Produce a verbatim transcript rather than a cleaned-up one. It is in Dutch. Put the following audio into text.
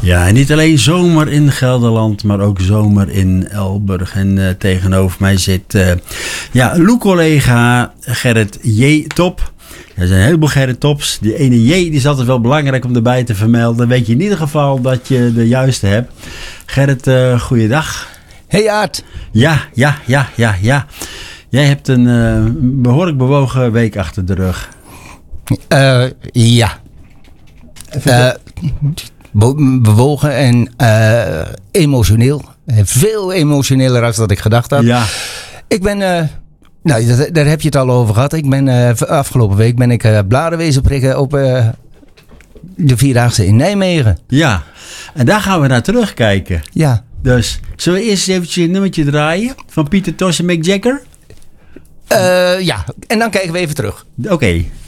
Ja, en niet alleen zomer in Gelderland, maar ook zomer in Elburg. En uh, tegenover mij zit uh, ja, Lou-collega Gerrit J. Top. Er zijn een heleboel Gerrit Tops. Die ene J die is altijd wel belangrijk om erbij te vermelden. Dan weet je in ieder geval dat je de juiste hebt. Gerrit, uh, goeiedag. Hey Aart. Ja, ja, ja, ja, ja. Jij hebt een uh, behoorlijk bewogen week achter de rug. Uh, ja. Uh, be- bewogen en uh, emotioneel. Veel emotioneler dan dat ik gedacht had. Ja. Ik ben... Uh, nou, daar, daar heb je het al over gehad. Ik ben uh, afgelopen week ben ik uh, bladen wezen prikken op uh, de Vierdaagse in Nijmegen. Ja, en daar gaan we naar terugkijken. Ja. Dus, zullen we eerst eens eventjes een nummertje draaien van Pieter Tosh en Mick Jagger? Uh, ja, en dan kijken we even terug. Oké. Okay.